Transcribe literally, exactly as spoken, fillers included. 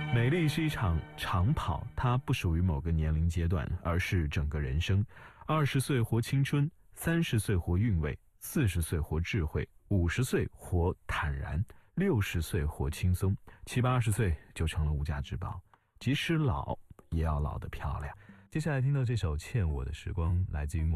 美丽是一场长跑，它不属于某个年龄阶段，而是整个人生。二十岁活青春，三十岁活韵味，四十岁活智慧，五十岁活坦然，六十岁活轻松，七八十岁就成了无价之宝。即使老，也要老得漂亮。接下来听到这首《欠我的时光》，来自于